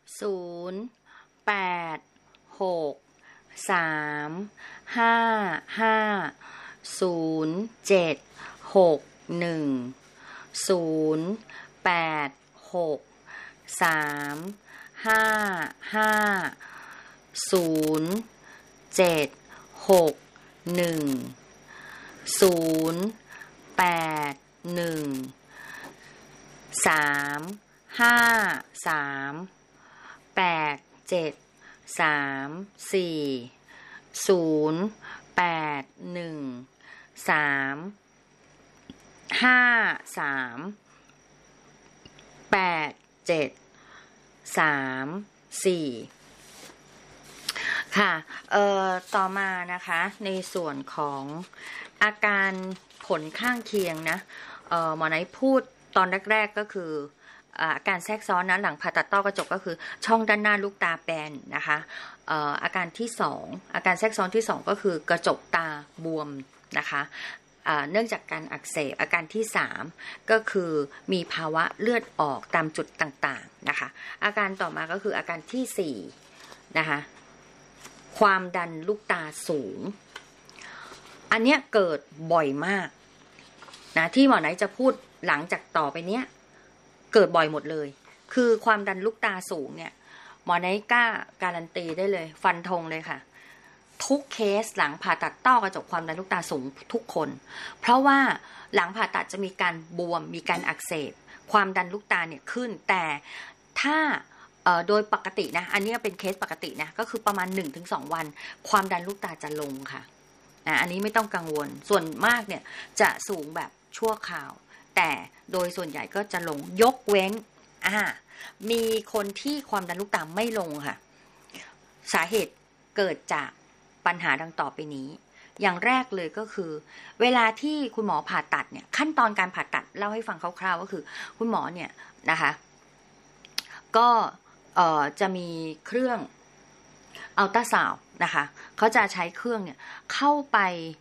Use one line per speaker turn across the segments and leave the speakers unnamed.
ค่ะต่อมานะคะในส่วนของอาการผลข้างเคียงนะหมอไหนพูดตอนแรกๆก็คืออาการแทรกซ้อนนะหลังผ่าตัดต้อกระจกก็คือช่องด้านหน้าลูกตาแบนนะคะอาการที่2อาการแทรกซ้อนที่2ก็คือกระจกตาบวมนะคะเนื่องจากการอักเสบอาการที่3ก็คือมีภาวะเลือดออกตามจุดต่างๆนะคะอาการต่อมาก็คืออาการที่4นะคะความดันลูกตาสูงอันเนี้ยเกิดบ่อยมากนะที่หมอไหนจะพูดหลังจากต่อไปเนี้ยเกิดบ่อยหมดเลยคือความดันลูกตาสูงเนี่ยหมอไหนกล้าการันตีได้เลยฟันธงเลยค่ะทุกเคสหลังผ่าตัดต้อกระจกความดันลูกตาสูงทุกคนเพราะว่าหลังผ่าตัดจะมีการบวมมีการอักเสบความดันลูกตาเนี่ยขึ้นแต่ถ้าโดยปกตินะอันนี้เป็นเคสปกตินะก็คือประมาณ 1-2 วันความดันลูกตาจะลงค่ะอันนี้ไม่ต้องกังวลส่วนมากเนี่ยจะสูงแบบชั่วคราวแต่โดยส่วนใหญ่ก็จะลงยกเว้นมีคนที่ความดันลูกตาไม่ลงค่ะสาเหตุเกิดจากปัญหาดังต่อไปนี้อย่างแรกเลยก็คือเวลาที่คุณหมอผ่าตัดเนี่ยขั้นตอนการผ่าตัดเล่าให้ฟังคร่าวๆก็คือคุณหมอเนี่ยนะคะก็จะมีเครื่องอัลตราซาวด์นะคะเขาจะใช้เครื่องเนี่ยเข้าไป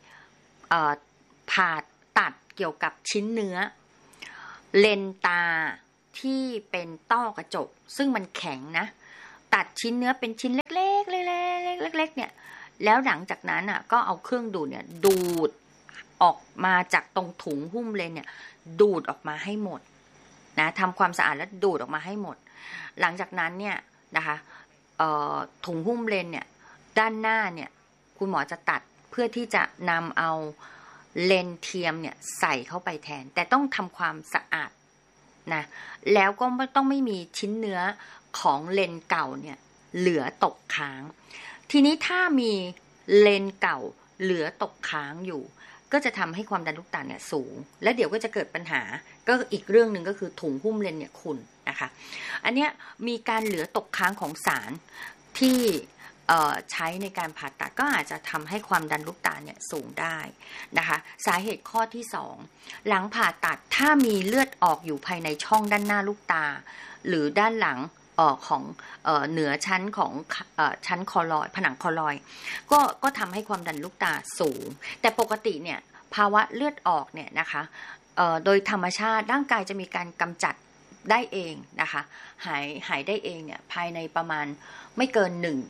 ผ่าตัดเกี่ยวกับชิ้นเนื้อเลนตาที่เป็นต้อกระจกซึ่งมันแข็งนะตัดชิ้นเนื้อเป็นชิ้นเล็กๆเล็กๆเนี่ยแล้วหลังจากนั้นอ่ะก็เอาเครื่องดูดเนี่ยดูดออกมาจากตรงถุงหุ้มเลนเนี่ยดูดออกมาให้หมดนะทำความสะอาดแล้วดูดออกมาให้หมดหลังจากนั้นเนี่ยนะคะถุงหุ้มเลนเนี่ยด้านหน้าเนี่ยคุณหมอจะตัดเพื่อที่จะนำเอาเลนเทียมเนี่ยใส่เข้าไปแทนแต่ต้องทำความสะอาดนะแล้วก็ไม่มีชิ้นเนื้อของเลนเก่าเนี่ยเหลือตกค้างทีนี้ถ้ามีเลนเก่าเหลือตกค้างอยู่ก็จะทำให้ความดันลูกตาเนี่ยสูงและเดี๋ยวก็จะเกิดปัญหาก็อีกเรื่องหนึ่งก็คือถุงหุ้มเลนเนี่ยขุ่นนะคะอันเนี้ยมีการเหลือตกค้างของสารที่ใช้ในการผ่าตัดก็อาจจะทำให้ความดันลูกตาเนี่ยสูงได้นะคะสาเหตุข้อที่2หลังผ่าตัดถ้ามีเลือดออกอยู่ภายในช่องด้านหน้าลูกตาหรือด้านหลังของเหนือชั้นของชั้นคอลอยผนังคอลอยก็ทำให้ความดันลูกตาสูงแต่ปกติเนี่ยภาวะเลือดออกเนี่ยนะคะโดยธรรมชาติร่างกายจะมีการกำจัดได้เองนะคะหายได้เองเนี่ยภายในประมาณไม่เกิน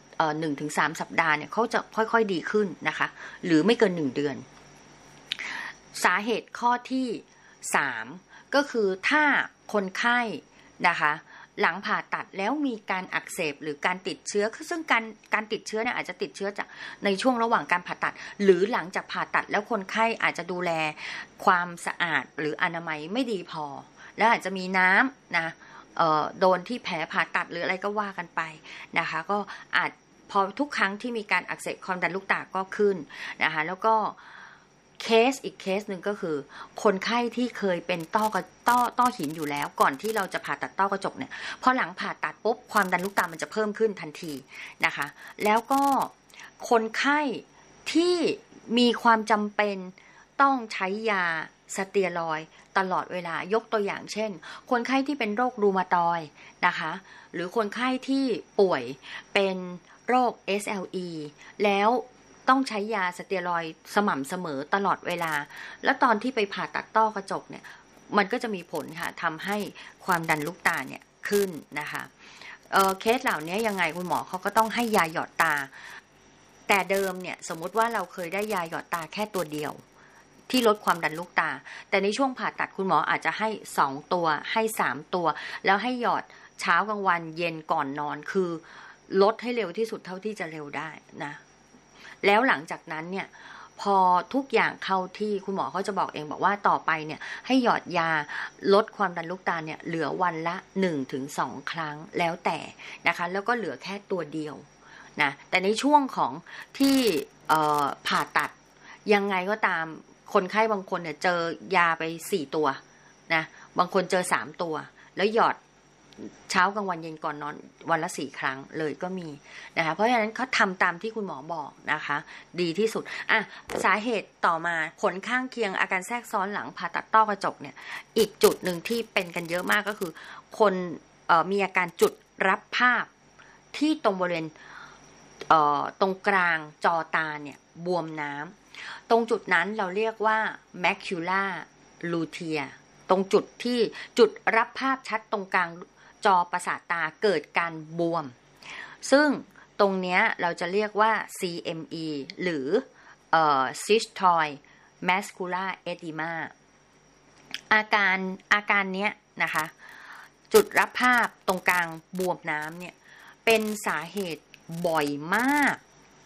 1-3 สัปดาห์เนี่ยเขาจะค่อยๆดีขึ้นนะคะหรือไม่เกิน1 เดือนสาเหตุข้อที่3ก็คือถ้าคนไข้นะคะหลังผ่าตัดแล้วมีการอักเสบหรือการติดเชื้อซึ่งการติดเชื้อเนี่ยอาจจะติดเชื้อจากในช่วงระหว่างการผ่าตัดหรือหลังจากผ่าตัดแล้วคนไข้อาจจะดูแลความสะอาดหรืออนามัยไม่ดีพอแล้วอาจจะมีน้ำนะโดนที่แผลผ่าตัดหรืออะไรก็ว่ากันไปนะคะก็อาจพอทุกครั้งที่มีการอักเสบความดันลูกตาก็ขึ้นนะคะแล้วก็อีกเคสหนึ่งก็คือคนไข้ที่เคยเป็นต้อหินอยู่แล้วก่อนที่เราจะผ่าตัดต้อกระจกเนี่ยพอหลังผ่าตัดปุ๊บความดันลูกตามันจะเพิ่มขึ้นทันทีนะคะแล้วก็คนไข้ที่มีความจำเป็นต้องใช้ยาสเตียรอยด์ตลอดเวลายกตัวอย่างเช่นคนไข้ที่เป็นโรครูมาตอยด์นะคะหรือคนไข้ที่ป่วยเป็นโรค SLE แล้วต้องใช้ยาสเตียรอยด์สม่ำเสมอตลอดเวลาแล้วตอนที่ไปผ่าตัดต้อกระจกเนี่ยมันก็จะมีผลค่ะทำให้ความดันลูกตาเนี่ยขึ้นนะคะเคสเหล่านี้ยังไงคุณหมอเขาก็ต้องให้ยาหยอดตาแต่เดิมเนี่ยสมมุติว่าเราเคยได้ยาหยอดตาแค่ตัวเดียวที่ลดความดันลูกตาแต่ในช่วงผ่าตัดคุณหมออาจจะให้2ตัวให้3ตัวแล้วให้หยอดเช้ากลางวันเย็นก่อนนอนคือลดให้เร็วที่สุดเท่าที่จะเร็วได้นะแล้วหลังจากนั้นเนี่ยพอทุกอย่างเข้าที่คุณหมอเขาจะบอกเองบอกว่าต่อไปเนี่ยให้หยอดยาลดความดันลูกตาเนี่ยเหลือวันละ 1-2 ครั้งแล้วแต่นะคะแล้วก็เหลือแค่ตัวเดียวนะแต่ในช่วงของที่ผ่าตัดยังไงก็ตามคนไข้บางคนเนี่ยเจอยาไป4ตัวนะบางคนเจอ3ตัวแล้วหยอดเช้ากลางวันเย็นก่อนนอนวันละ4 ครั้งเลยก็มีนะคะเพราะฉะนั้นเขาทำตามที่คุณหมอบอกนะคะดีที่สุดสาเหตุต่อมาผลข้างเคียงอาการแทรกซ้อนหลังผ่าตัดต้อกระจกเนี่ยอีกจุดหนึ่งที่เป็นกันเยอะมากก็คือคนมีอาการจุดรับภาพที่ตรงบริเวณตรงกลางจอตาเนี่ยบวมน้ำตรงจุดนั้นเราเรียกว่า macular lutea ตรงจุดที่จุดรับภาพชัดตรงกลางจอประสาทตาเกิดการบวมซึ่งตรงเนี้ยเราจะเรียกว่า CME หรือcystoid macular edema อาการเนี้ยนะคะจุดรับภาพตรงกลางบวมน้ำเนี่ยเป็นสาเหตุบ่อยมาก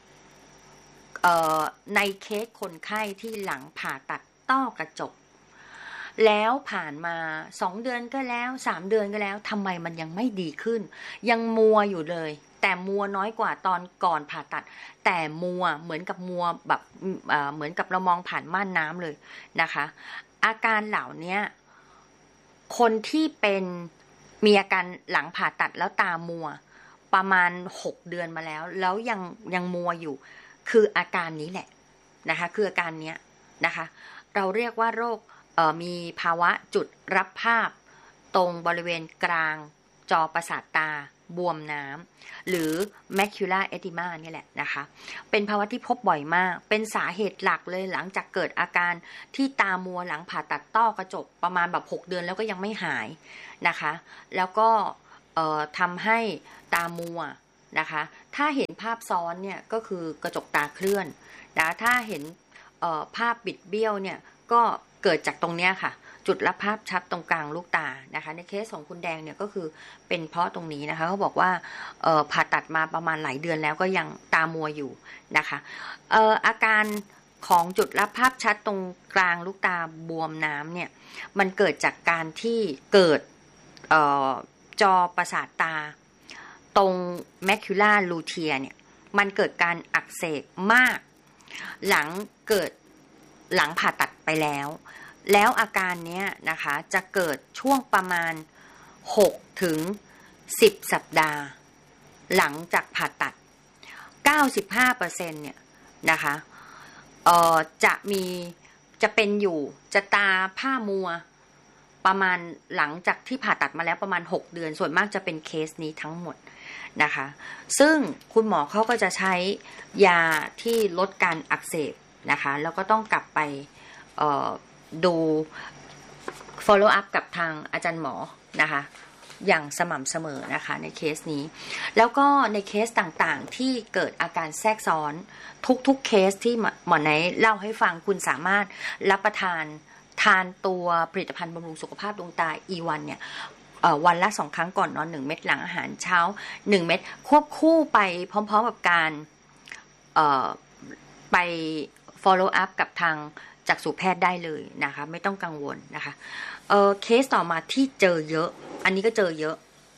ในเคสคนไข้ที่หลังผ่าตัดต้อกระจกแล้วผ่านมา2 เดือนก็แล้ว3 เดือนก็แล้วทำไมมันยังไม่ดีขึ้นยังมัวอยู่เลยแต่มัวน้อยกว่าตอนก่อนผ่าตัดแต่มัวเหมือนกับมัวแบบเหมือนกับเรามองผ่านม่านน้ำเลยนะคะอาการเหล่านี้คนที่เป็นมีอาการหลังผ่าตัดแล้วตามัวประมาณ6 เดือนมาแล้วยังมัวอยู่คืออาการนี้แหละนะคะคืออาการเนี้ยนะคะเราเรียกว่าโรคมีภาวะจุดรับภาพตรงบริเวณกลางจอประสาทตาบวมน้ำหรือ macular edema นี่แหละนะคะเป็นภาวะที่พบบ่อยมากเป็นสาเหตุหลักเลยหลังจากเกิดอาการที่ตามัวหลังผ่าตัดต้อกระจกประมาณแบบ6 เดือนแล้วก็ยังไม่หายนะคะแล้วก็ทำให้ตามัวนะคะถ้าเห็นภาพซ้อนเนี่ยก็คือกระจกตาเคลื่อนนะถ้าเห็นภาพบิดเบี้ยวเนี่ยก็เกิดจากตรงเนี้ยค่ะจุดรับภาพชัดตรงกลางลูกตานะคะในเคสของคุณแดงเนี่ยก็คือเป็นเพราะตรงนี้นะคะเขาบอกว่าผ่าตัดมาประมาณหลายเดือนแล้วก็ยังตามัวอยู่นะคะอาการของจุดรับภาพชัดตรงกลางลูกตาบวมน้ำเนี่ยมันเกิดจากการที่เกิดจอประสาทตาตรง macular lutea เนี่ยมันเกิดการอักเสบมากหลังผ่าตัดไปแล้วอาการเนี้ยนะคะจะเกิดช่วงประมาณ6-10 สัปดาห์หลังจากผ่าตัด 95% เนี่ยนะคะจะเป็นอยู่จะตาผ้ามัวประมาณหลังจากที่ผ่าตัดมาแล้วประมาณ6 เดือนส่วนมากจะเป็นเคสนี้ทั้งหมดนะคะซึ่งคุณหมอเขาก็จะใช้ยาที่ลดการอักเสบนะคะแล้วก็ต้องกลับไปดู follow up กับทางอาจารย์หมอนะคะอย่างสม่ำเสมอนะคะในเคสนี้แล้วก็ในเคสต่างๆที่เกิดอาการแทรกซ้อนทุกเคสที่หมอไหนเล่าให้ฟังคุณสามารถรับประทานตัวผลิตภัณฑ์บำรุงสุขภาพดวงตา E1 เนี่ยวันละ2 ครั้งก่อนนอน1 เม็ดหลังอาหารเช้า1 เม็ดควบคู่ไปพร้อมๆกับการไป follow up กับทางจักษุแพทย์ได้เลยนะคะไม่ต้องกังวลนะคะเคสต่อมาที่เจอเยอะอันนี้ก็เจอเยอะ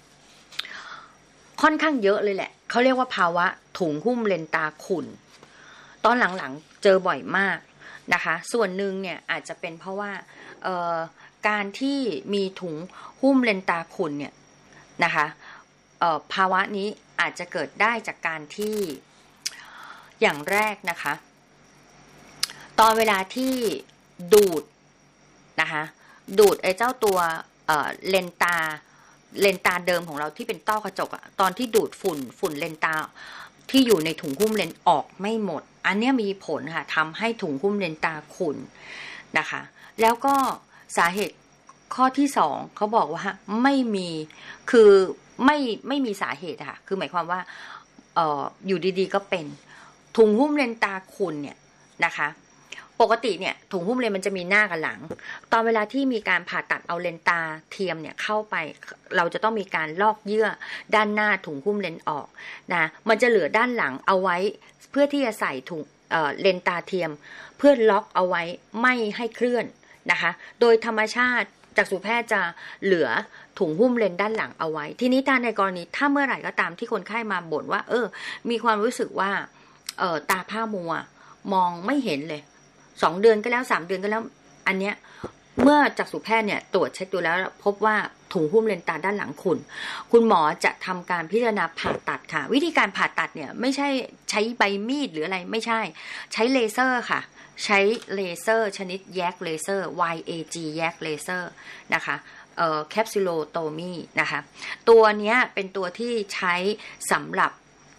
ค่อนข้างเยอะเลยแหละเขาเรียกว่าภาวะถุงหุ้มเลนตาขุ่นตอนหลังๆเจอบ่อยมากนะคะส่วนหนึ่งเนี่ยอาจจะเป็นเพราะว่าการที่มีถุงหุ้มเลนตาขุ่นเนี่ยนะคะภาวะนี้อาจจะเกิดได้จากการที่อย่างแรกนะคะตอนเวลาที่ดูดนะคะดูดไอ้เจ้าตัวเลนตาเดิมของเราที่เป็นต้อกระจกอะตอนที่ดูดฝุ่นเลนตาที่อยู่ในถุงหุ้มเลนออกไม่หมดอันนี้มีผลค่ะทำให้ถุงหุ้มเลนตาขุ่นนะคะแล้วก็สาเหตุข้อที่2เขาบอกว่าไม่มีคือไม่มีสาเหตุค่ะคือหมายความว่าอยู่ดีๆก็เป็นถุงหุ้มเลนตาคุณเนี่ยนะคะปกติเนี่ยถุงหุ้มเลนมันจะมีหน้ากับหลังตอนเวลาที่มีการผ่าตัดเอาเลนตาเทียมเนี่ยเข้าไปเราจะต้องมีการลอกเยื่อด้านหน้าถุงหุ้มเลนออกนะมันจะเหลือด้านหลังเอาไว้เพื่อที่จะใส่ถุงเลนตาเทียมเพื่อล็อกเอาไว้ไม่ให้เคลื่อนนะคะโดยธรรมชาติจักษุแพทย์จะเหลือถุงหุ้มเลนด้านหลังเอาไว้ทีนี้ถ้าในกรณีถ้าเมื่อไหร่ก็ตามที่คนไข้มาบ่นว่ามีความรู้สึกว่าตาผ้ามัวมองไม่เห็นเลย2 เดือนก็แล้ว3 เดือนก็แล้วอันเนี้ยเมื่อจักษุแพทย์เนี่ยตรวจเช็คดูแล้วพบว่าถุงหุ้มเลนตาด้านหลังคุณหมอจะทำการพิจารณาผ่าตัดค่ะวิธีการผ่าตัดเนี่ยไม่ใช่ใช้ใบมีดหรืออะไรไม่ใช่ใช้เลเซอร์ค่ะใช้เลเซอร์ชนิดแยกเลเซอร์ YAG แยกเลเซอร์นะคะแคปซูโลโตมีนะคะตัวเนี้ยเป็นตัวที่ใช้สำหรับ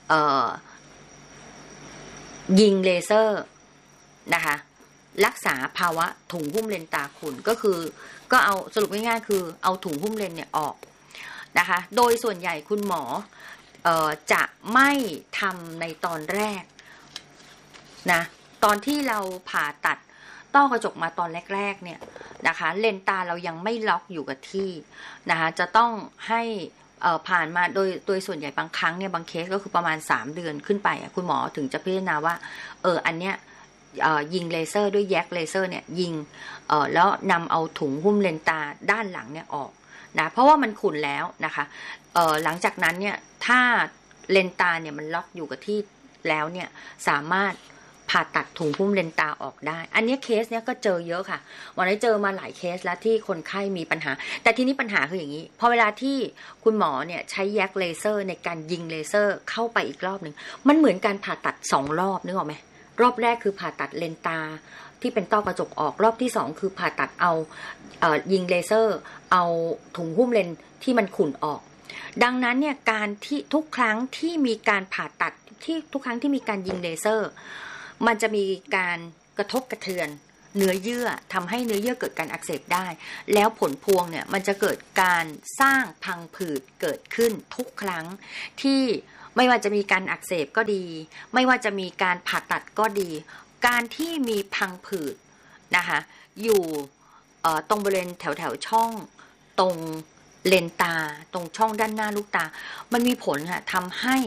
ยิงเลเซอร์นะคะรักษาภาวะถุงหุ้มเลนตาขุ่นก็เอาสรุปง่ายๆคือเอาถุงหุ้มเลนเนี่ยออกนะคะโดยส่วนใหญ่คุณหมอจะไม่ทำในตอนแรกนะตอนที่เราผ่าตัดต้อกระจกมาตอนแรกๆเนี่ยนะคะเลนตาเรายังไม่ล็อกอยู่กับที่นะคะจะต้องให้ผ่านมาโดยส่วนใหญ่บางครั้งเนี่ยบางเคสก็คือประมาณ3 เดือนขึ้นไปคุณหมอถึงจะพิจารณาว่าอันเนี้ยยิงเลเซอร์ด้วยแยกเลเซอร์เนี่ยยิงแล้วนำเอาถุงหุ้มเลนตาด้านหลังเนี่ยออกนะเพราะว่ามันขุ่นแล้วนะคะหลังจากนั้นเนี่ยถ้าเลนตาเนี่ยมันล็อกอยู่กับที่แล้วเนี่ยสามารถผ่าตัดถุงหุ้มเลนตาออกได้อันนี้เคสเนี้ยก็เจอเยอะค่ะวันนี้เจอมาหลายเคสแล้วที่คนไข้มีปัญหาแต่ทีนี้ปัญหาคืออย่างนี้พอเวลาที่คุณหมอเนี่ยใช้แยกเลเซอร์ในการยิงเลเซอร์เข้าไปอีกรอบหนึ่งมันเหมือนการผ่าตัด2 รอบนึกออกไหมรอบแรกคือผ่าตัดเลนตาที่เป็นต้อกระจกออกรอบที่2คือผ่าตัดเอายิงเลเซอร์เอาถุงหุ้มเลนที่มันขุ่นออกดังนั้นเนี่ยการที่ทุกครั้งที่มีการผ่าตัดที่ทุกครั้งที่มีการยิงเลเซอร์มันจะมีการกระทบกระเทือนเนื้อเยื่อทำให้เนื้อเยื่อเกิดการอักเสบได้แล้วผลพวงเนี่ยมันจะเกิดการสร้างพังผืดเกิดขึ้นทุกครั้งที่ไม่ว่าจะมีการอักเสบก็ดีไม่ว่าจะมีการผ่าตัดก็ดีการที่มีพังผืดนะคะอยู่ตรงบริเวณแถวช่องตรงเลนตาตรงช่องด้านหน้าลูกตามันมีผลค่ะทำให้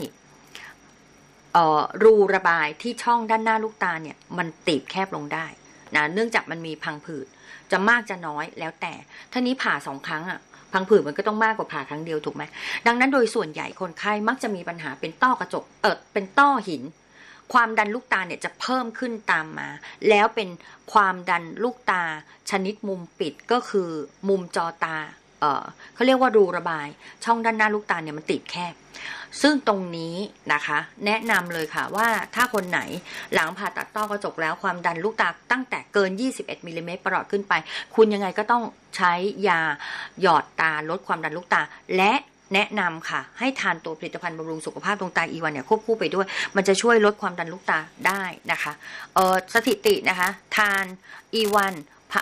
รูระบายที่ช่องด้านหน้าลูกตาเนี่ยมันตีบแคบลงได้นะเนื่องจากมันมีพังผืดจะมากจะน้อยแล้วแต่ท่านี้ผ่า2 ครั้งอ่ะพังผืดมันก็ต้องมากกว่าผ่าครั้งเดียวถูกไหมดังนั้นโดยส่วนใหญ่คนไข้มักจะมีปัญหาเป็นต้อกระจกเป็นต้อหินความดันลูกตาเนี่ยจะเพิ่มขึ้นตามมาแล้วเป็นความดันลูกตาชนิดมุมปิดก็คือมุมจอตาเขาเรียกว่ารูระบายช่องด้านหน้าลูกตาเนี่ยมันตีบแคบซึ่งตรงนี้นะคะแนะนำเลยค่ะว่าถ้าคนไหนหลังผ่าตัดต้อกระจกแล้วความดันลูกตาตั้งแต่เกิน21มิลลิเมตรประหลอดขึ้นไปคุณยังไงก็ต้องใช้ยาหยอดตาลดความดันลูกตาและแนะนำค่ะให้ทานตัวผลิตภัณฑ์บำรุงสุขภาพดวงตาอีวันเนี่ยควบคู่ไปด้วยมันจะช่วยลดความดันลูกตาได้นะคะสถิตินะคะทานอีวัน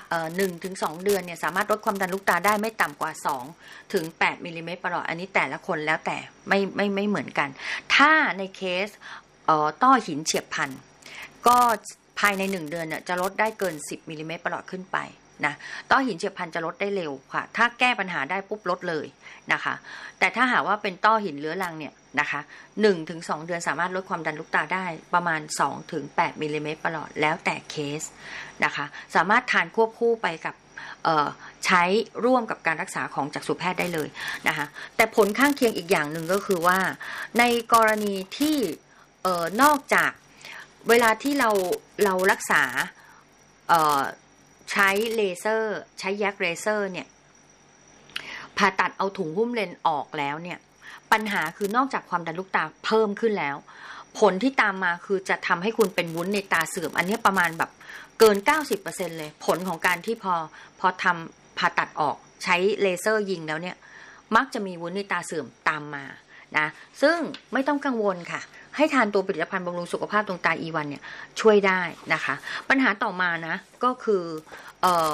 1-2 เดือนเนี่ยสามารถลดความดันลูกตาได้ไม่ต่ำกว่า2-8มิลลิเมตรประหลอดอันนี้แต่ละคนแล้วแต่ไม่เหมือนกันถ้าในเคสต้อหินเฉียบพลันก็ภายใน1 เดือนเนี่ยจะลดได้เกิน10มิลลิเมตรประหลอดขึ้นไปนะต้อหินเฉียบพลันจะลดได้เร็วค่ะถ้าแก้ปัญหาได้ปุ๊บลดเลยนะคะแต่ถ้าหากว่าเป็นต้อหินเรื้อรังเนี่ยนะคะ 1-2 เดือนสามารถลดความดันลูกตาได้ประมาณ2-8มิลลิเมตรประหลอดแล้วแต่เคสนะคะสามารถทานควบคู่ไปกับใช้ร่วมกับการรักษาของจักษุแพทย์ได้เลยนะคะแต่ผลข้างเคียงอีกอย่างหนึ่งก็คือว่าในกรณีที่นอกจากเวลาที่เรารักษาใช้เลเซอร์ใช้แยกเลเซอร์เนี่ยผ่าตัดเอาถุงหุ้มเลนออกแล้วเนี่ยปัญหาคือนอกจากความดันลูกตาเพิ่มขึ้นแล้วผลที่ตามมาคือจะทำให้คุณเป็นวุ้นในตาเสื่อมอันนี้ประมาณแบบเกิน 90% เลยผลของการที่พอทำผ่าตัดออกใช้เลเซอร์ยิงแล้วเนี่ยมักจะมีวุ้นในตาเสื่อมตามมานะซึ่งไม่ต้องกังวลค่ะให้ทานตัวผลิตภัณฑ์บำรุงสุขภาพดวงตาอีวันเนี่ยช่วยได้นะคะปัญหาต่อมานะก็คือ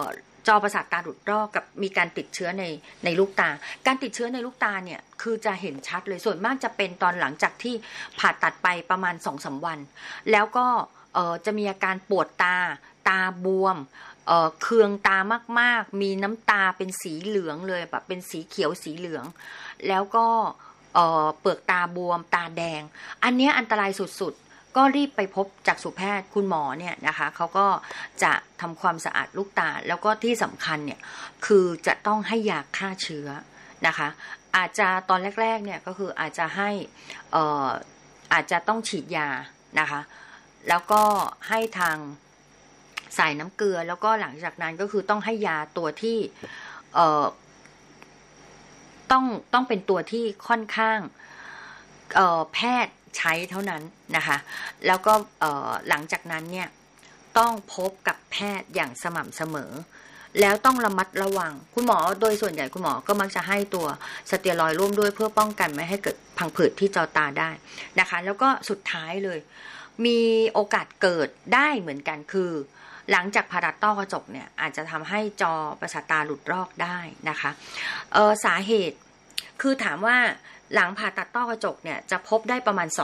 จอประสาทตาหลุดรอกกับมีการติดเชื้อในลูกตาการติดเชื้อในลูกตาเนี่ยคือจะเห็นชัดเลยส่วนมากจะเป็นตอนหลังจากที่ผ่าตัดไปประมาณ 2-3 วันแล้วก็จะมีอาการปวดตาบวมเคืองตามากๆมีน้ำตาเป็นสีเหลืองเลยแบบเป็นสีเขียวสีเหลืองแล้วก็เปลือกตาบวมตาแดงอันนี้อันตรายสุดๆก็รีบไปพบจักษุแพทย์คุณหมอเนี่ยนะคะเขาก็จะทำความสะอาดลูกตาแล้วก็ที่สำคัญเนี่ยคือจะต้องให้ยาฆ่าเชื้อนะคะอาจจะตอนแรกๆเนี่ยก็คืออาจจะให้อาจจะต้องฉีดยานะคะแล้วก็ให้ทางใส่น้ำเกลือแล้วก็หลังจากนั้นก็คือต้องให้ยาตัวที่ต้องเป็นตัวที่ค่อนข้างแพทย์ใช้เท่านั้นนะคะแล้วก็หลังจากนั้นเนี่ยต้องพบกับแพทย์อย่างสม่ำเสมอแล้วต้องระมัดระวังคุณหมอโดยส่วนใหญ่คุณหมอก็มักจะให้ตัวสเตียรอยด์ร่วมด้วยเพื่อป้องกันไม่ให้เกิดพังผืดที่จอตาได้นะคะแล้วก็สุดท้ายเลยมีโอกาสเกิดได้เหมือนกันคือหลังจากผ่าตัดต้อกระจกเนี่ยอาจจะทำให้จอประสาทตาหลุดรอกได้นะคะสาเหตุคือถามว่าหลังผ่าตัดต้อกระจกเนี่ยจะพบได้ประมาณ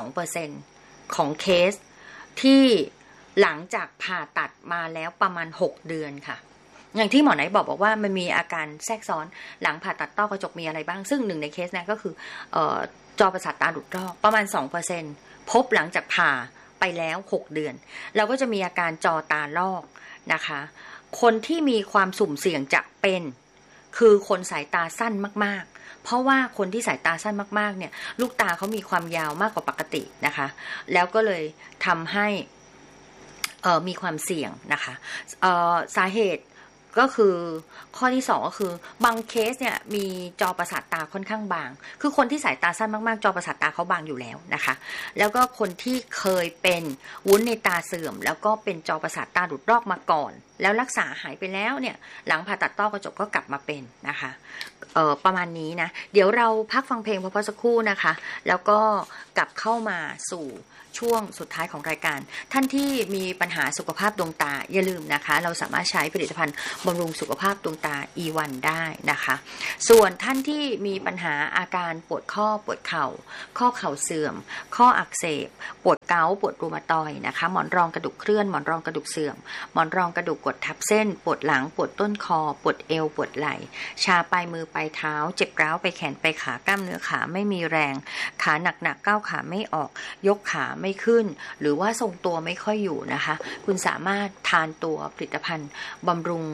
2% ของเคสที่หลังจากผ่าตัดมาแล้วประมาณ6เดือนค่ะอย่างที่หมอไหนบอกว่ามันมีอาการแทรกซ้อนหลังผ่าตัดต้อกระจกมีอะไรบ้างซึ่งหนึ่งในเคสนั้นก็คือจอประสาทตาหลุดรอกประมาณ 2% พบหลังจากผ่าไปแล้ว6เดือนเราก็จะมีอาการจอตาลอกนะคะคนที่มีความสุ่มเสี่ยงจะเป็นคือคนสายตาสั้นมากๆเพราะว่าคนที่สายตาสั้นมากๆเนี่ยลูกตาเขามีความยาวมากกว่าปกตินะคะแล้วก็เลยทำให้มีความเสี่ยงนะคะสาเหตุก็คือข้อที่2ก็คือบางเคสเนี่ยมีจอประสาทตาค่อนข้างบางคือคนที่สายตาสั้นมากๆจอประสาทตาเขาบางอยู่แล้วนะคะแล้วก็คนที่เคยเป็นวุ้นในตาเสื่อมแล้วก็เป็นจอประสาทตาหลุดรอกมาก่อนแล้วรักษาหายไปแล้วเนี่ยหลังผ่าตัดต้อกระจกก็กลับมาเป็นนะคะประมาณนี้นะเดี๋ยวเราพักฟังเพลงพอสักครู่นะคะแล้วก็กลับเข้ามาสู่ช่วงสุดท้ายของรายการท่านที่มีปัญหาสุขภาพดวงตาอย่าลืมนะคะเราสามารถใช้ผลิตภัณฑ์บำรุงสุขภาพดวงตา E1 ได้นะคะส่วนท่านที่มีปัญหาอาการปวดข้อปวดเข่าข้อเข่าเสื่อมข้ออักเสบปวดเกาต์ปวดรูมาตอยด์นะคะหมอนรองกระดูกเคลื่อนหมอนรองกระดูกเสื่อมหมอนรองกระดูกกดทับเส้นปวดหลังปวดต้นคอปวดเอวปวดไหล่ชาปลายมือปลายเท้าเจ็บร้าวไปแขนไปขากล้ามเนื้อขาไม่มีแรงขาหนักๆก้าวขาไม่ออกยกขาไม่ขึ้นหรือว่าทรงตัวไม่ค่อยอยู่นะคะคุณสามารถทานตัวผลิตภัณฑ์บำรุง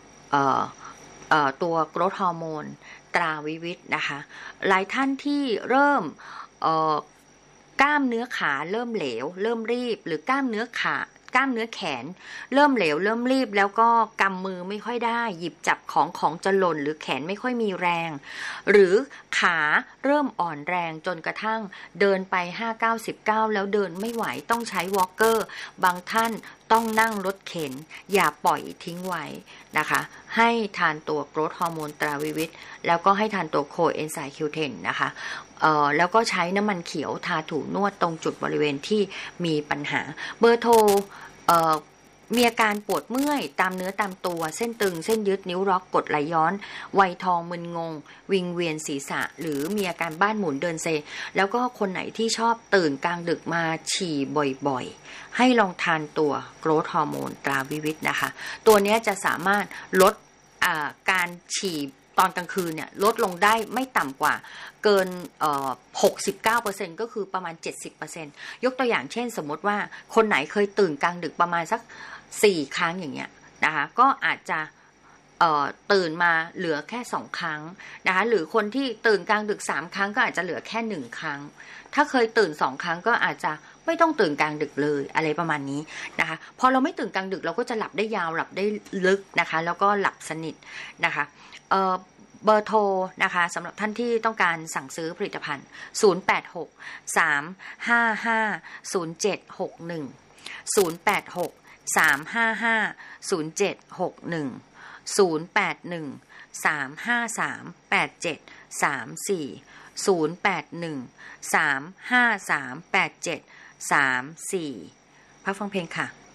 ตัวโกรทฮอร์โมนตราวิวิตนะคะหลายท่านที่เริ่มกล้ามเนื้อขาเริ่มเหลวเริ่มรีบหรือกล้ามเนื้อแขนเริ่มเหลวเริ่มรีบแล้วก็กำมือไม่ค่อยได้หยิบจับของจะหล่นหรือแขนไม่ค่อยมีแรงหรือขาเริ่มอ่อนแรงจนกระทั่งเดินไป5-9-10 แล้วเดินไม่ไหวต้องใช้วอล์กเกอร์บางท่านต้องนั่งรถเข็นอย่าปล่อยทิ้งไว้นะคะให้ทานตัวโกรทฮอร์โมนตราวิวิตแล้วก็ให้ทานตัวโคเอนไซม์ Q10 นะคะแล้วก็ใช้น้ำมันเขียวทาถูนวดตรงจุดบริเวณที่มีปัญหาเบอร์โทรมีอาการปวดเมื่อยตามเนื้อตามตัวเส้นตึงเส้นยึดนิ้วล็อกกดไหลย้อนไวทองมึนงงวิงเวียนศีรษะหรือมีอาการบ้านหมุนเดินเซแล้วก็คนไหนที่ชอบตื่นกลางดึกมาฉี่บ่อยๆให้ลองทานตัวโกรทฮอร์โมนตราวิวิตนะคะตัวนี้จะสามารถลดการฉี่ตอนกลางคืนเนี่ยลดลงได้ไม่ต่ำกว่าเกิน69% ก็คือประมาณ 70% ยกตัวอย่างเช่นสมมติว่าคนไหนเคยตื่นกลางดึกประมาณสัก4 ครั้งอย่างเงี้ยนะคะก็อาจจะตื่นมาเหลือแค่2 ครั้งนะคะหรือคนที่ตื่นกลางดึก3 ครั้งก็อาจจะเหลือแค่1 ครั้งถ้าเคยตื่น2 ครั้งก็อาจจะไม่ต้องตื่นกลางดึกเลยอะไรประมาณนี้นะคะพอเราไม่ตื่นกลางดึกเราก็จะหลับได้ยาวหลับได้ลึกนะคะแล้วก็หลับสนิทนะคะเบอร์โทรนะคะสำหรับท่านที่ต้องการสั่งซื้อผลิตภัณฑ์086-355-0761 081-355-0761 081-353-8734 081-353-8734 พักฟังเพลงค่ะ